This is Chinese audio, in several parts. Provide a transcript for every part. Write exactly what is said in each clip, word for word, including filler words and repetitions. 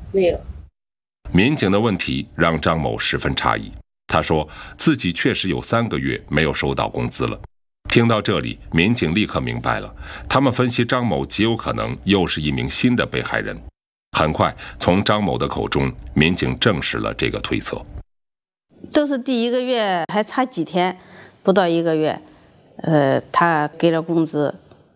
没有。 民警的问题让张某十分诧异，他说自己确实有三个月没有收到工资了。听到这里，民警立刻明白了，他们分析张某极有可能又是一名新的被害人。很快，从张某的口中，民警证实了这个推测。 都是第一个月还差几天，不到一个月，呃，他给了工资。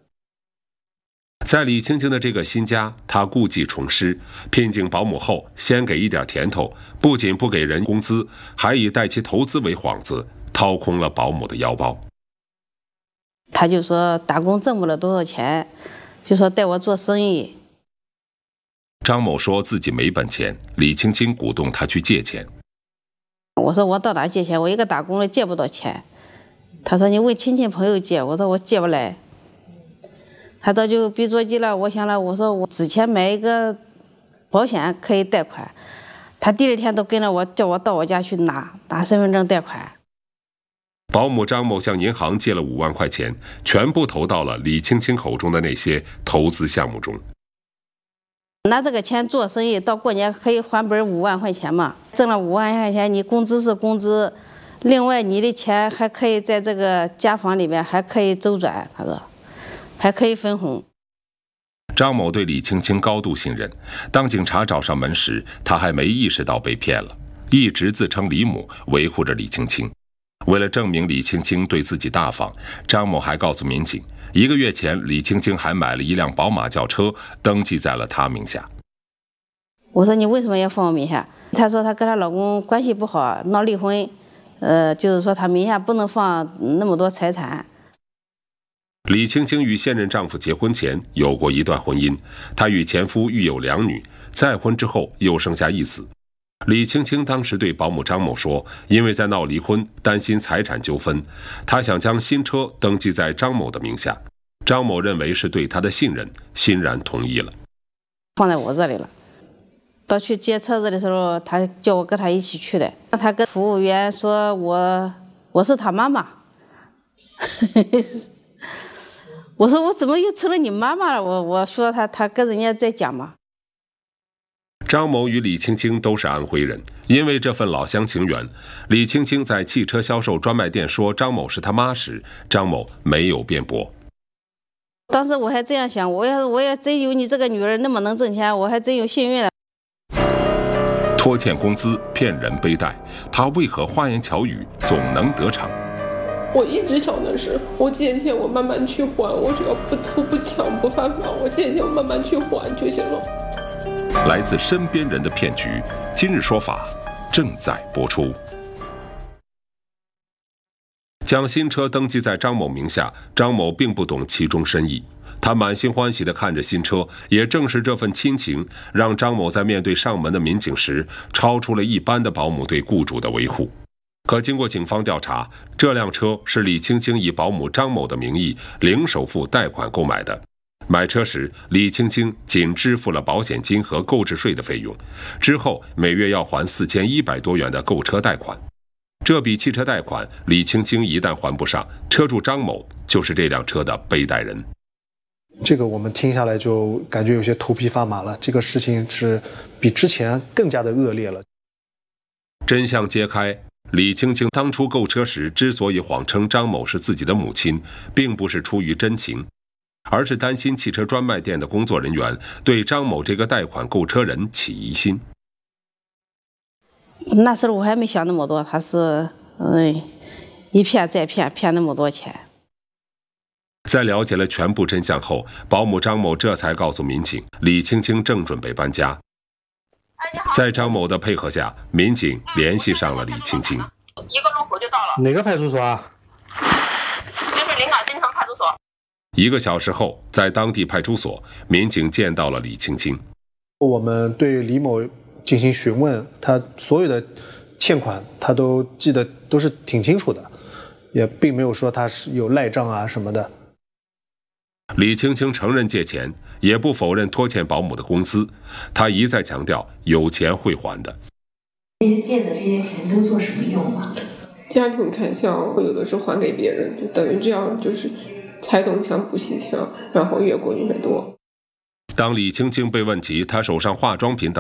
在李青青的这个新家，她故技重施，聘请保姆后，先给一点甜头，不仅不给人工资，还以带其投资为幌子，掏空了保姆的腰包。 他就说打工挣不了多少钱，就说带我做生意。 张某说自己没本钱，李青青鼓动他去借钱。 我说我到哪借钱？我一个打工的借不到钱。他说你问亲戚朋友借，我说我借不来。他到就别着急了，我想了，我说我之前买一个保险可以贷款，他第二天都跟着我，叫我到我家去拿拿身份证贷款。 保姆张某向银行借了五万块钱，全部投到了李青青口中的那些投资项目中。 拿这个钱做生意，到过年可以还本五万块钱嘛，挣了五万块钱，你工资是工资，另外你的钱还可以在这个家访里面还可以周转，他说。还可以分红。 张某对李青青高度信任，当警察找上门时，他还没意识到被骗了，一直自称李某，维护着李青青。为了证明李青青对自己大方，张某还告诉民警，一个月前李青青还买了一辆宝马轿车，登记在了他名下。 我说你为什么要放我名下？她说她跟她老公关系不好，闹离婚，呃，就是说她名下不能放那么多财产。 李青青与现任丈夫结婚前有过一段婚姻，她与前夫育有两女，再婚之后又生下一子。李青青当时对保姆张某说，因为在闹离婚，担心财产纠纷，她想将新车登记在张某的名下。张某认为是对她的信任，欣然同意了。 放在我这里了。到去接车子的时候，他叫我跟他一起去的。他跟服务员说我我是他妈妈。我说我怎么又成了你妈妈了？我我说他他跟人家在讲嘛。 张某与李青青都是安徽人，因为这份老乡情缘，李青青在汽车销售专卖店说张某是他妈时，张某没有辩驳。 当时我还这样想，我要我要真有你这个女儿那么能挣钱，我还真有幸运了。 拖欠工资、骗人背贷，他为何花言巧语总能得逞？ 我一直想的是，我借钱我慢慢去还，我只要不偷不抢不犯法，我借钱我慢慢去还就行了。 来自身边人的骗局，今日说法正在播出。将新车登记在张某名下，张某并不懂其中深意，他满心欢喜地看着新车，也正是这份亲情，让张某在面对上门的民警时，超出了一般的保姆对雇主的维护。可经过警方调查，这辆车是李青青以保姆张某的名义零首付贷款购买的。买车时，李青青仅支付了保险金和购置税的费用，之后每月要还四千一百多元的购车贷款。这笔汽车贷款，李青青一旦还不上，车主张某就是这辆车的背贷人。 这个我们听下来就感觉有些头皮发麻了，这个事情是比之前更加的恶劣了。 真相揭开，李青青当初购车时之所以谎称张某是自己的母亲，并不是出于真情，而是担心汽车专卖店的工作人员对张某这个贷款购车人起疑心。 那时候我还没想那么多，他是嗯一骗再骗，骗那么多钱。 在了解了全部真相后，保姆张某这才告诉民警，李青青正准备搬家。在张某的配合下，民警联系上了李青青。 一个路口就到了。 哪个派出所啊？ 这是临港新城派出所。 一个小时后，在当地派出所，民警见到了李青青。 我们对李某进行询问，他所有的欠款他都记得都是挺清楚的，也并没有说他是有赖账啊什么的。 李青青承认借钱，也不否认拖欠保姆的工资，他一再强调有钱会还的。 这些借的这些钱都做什么用啊？ 家庭开销，有的是还给别人，就等于这样就是拆东墙补西墙，然后越过越多。 当李青青被问及她手上化妆品等